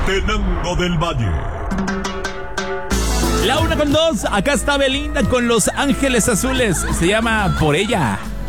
Tenango del Valle. La 1:02, acá está Belinda con Los Ángeles Azules. Se llama Por Ella.